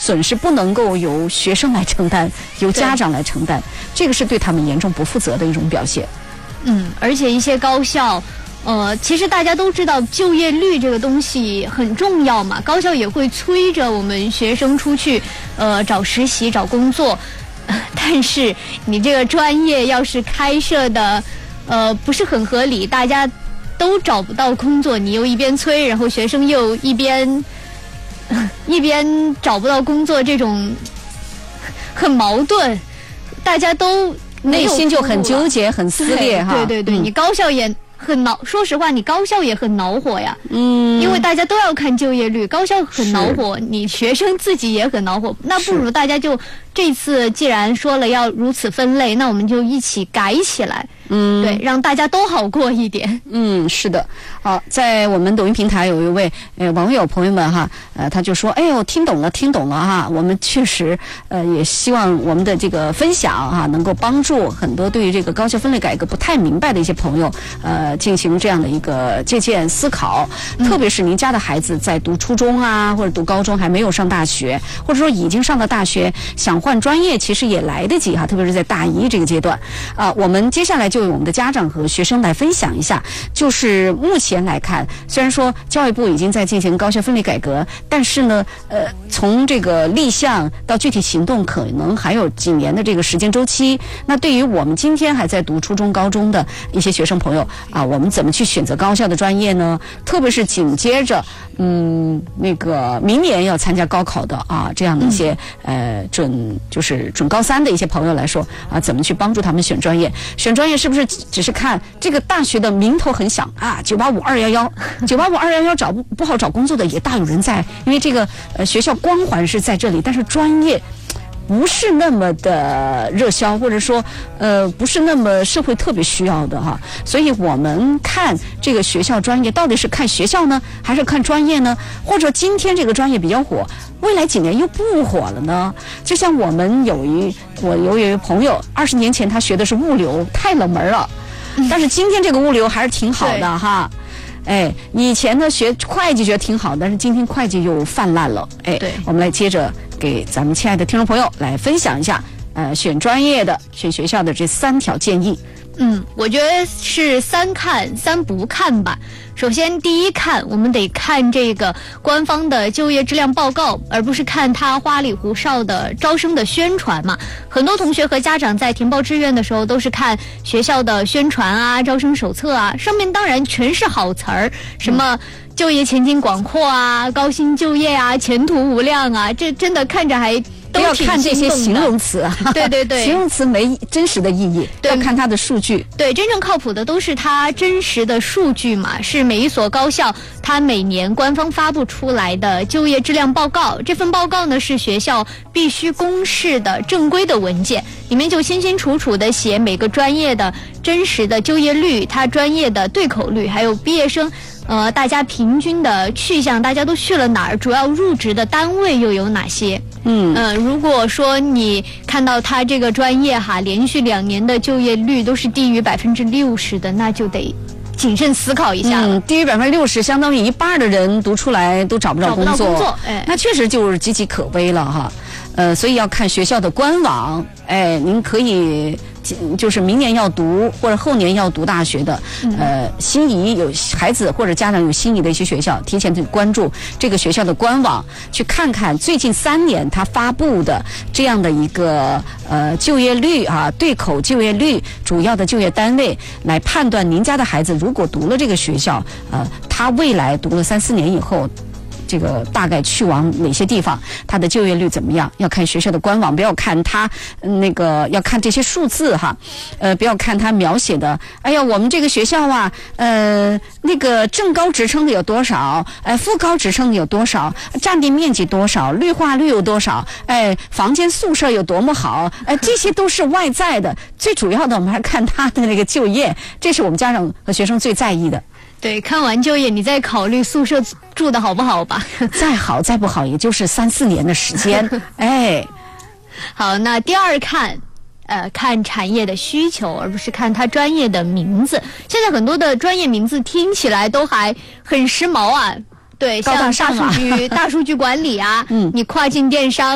损失不能够由学生来承担，由家长来承担，这个是对他们严重不负责的一种表现。 而且一些高校其实大家都知道就业率这个东西很重要嘛，高校也会催着我们学生出去找实习找工作，但是你这个专业要是开设的不是很合理，大家都找不到工作，你又一边催，然后学生又一边找不到工作，这种很矛盾，大家都内心就很纠结很撕裂哈。 对，你高校也很说实话，你高校也很恼火呀。因为大家都要看就业率，高校很恼火，你学生自己也很恼火。那不如大家就这次既然说了要如此分类，那我们就一起改起来。对，让大家都好过一点。是的。好，在我们抖音平台有一位网友朋友们哈，他就说，哎呦，听懂了哈，我们确实也希望我们的这个分享哈，能够帮助很多对于这个高校分类改革不太明白的一些朋友进行这样的一个借鉴思考。特别是您家的孩子在读初中啊，或者读高中还没有上大学，或者说已经上了大学想换专业，其实也来得及哈，特别是在大一这个阶段我们接下来就由我们的家长和学生来分享一下，就是目前来看，虽然说教育部已经在进行高校分类改革，但是呢从这个立项到具体行动可能还有几年的这个时间周期。那对于我们今天还在读初中高中的一些学生朋友我们怎么去选择高校的专业呢？特别是紧接着那个明年要参加高考的这样的一些准高三的一些朋友来说怎么去帮助他们选专业？选专业是不是只是看这个大学的名头很响985、211，985、211不好找工作的也大有人在，因为这个学校光环是在这里，但是专业不是那么的热销，或者说不是那么社会特别需要的哈。所以我们看这个学校专业到底是看学校呢，还是看专业呢？或者今天这个专业比较火，未来几年又不火了呢？就像我有一位朋友，20年前他学的是物流，太冷门了，但是今天这个物流还是挺好的哈。以前呢学会计觉得挺好，但是今天会计又泛滥了。对，我们来接着给咱们亲爱的听众朋友来分享一下选专业的选学校的这3条建议。我觉得是3看3不看吧。首先第一看，我们得看这个官方的就业质量报告，而不是看它花里胡哨的招生的宣传嘛。很多同学和家长在填报志愿的时候都是看学校的宣传招生手册上面当然全是好词儿，什么就业前景广阔高薪就业前途无量这真的看着还不要看这些形容词对，形容词没真实的意义，要看它的数据。对，真正靠谱的都是它真实的数据嘛，是每一所高校它每年官方发布出来的就业质量报告。这份报告呢是学校必须公示的正规的文件，里面就清清楚楚的写每个专业的真实的就业率，它专业的对口率，还有毕业生大家平均的去向，大家都去了哪儿，主要入职的单位又有哪些。如果说你看到他这个专业连续2年的就业率都是低于60%的，那就得谨慎思考一下了。低于60%，相当于一半的人读出来都找不着工作，那确实就是岌岌可危了哈。所以要看学校的官网。您可以就是明年要读或者后年要读大学的心仪有孩子或者家长有心仪的一些学校，提前去关注这个学校的官网，去看看最近3年他发布的这样的一个就业率对口就业率，主要的就业单位，来判断您家的孩子如果读了这个学校他未来读了3、4年以后这个大概去往哪些地方，它的就业率怎么样？要看学校的官网，不要看它要看这些数字不要看它描写的。哎呀，我们这个学校正高职称的有多少？副高职称的有多少？占地面积多少？绿化率有多少？房间宿舍有多么好？这些都是外在的，最主要的我们还看它的那个就业，这是我们家长和学生最在意的。对，看完就业，你再考虑宿舍住的好不好吧。再好再不好，也就是3、4年的时间。好，那第二看产业的需求，而不是看它专业的名字。现在很多的专业名字听起来都还很时髦对，像大数据管理你跨境电商。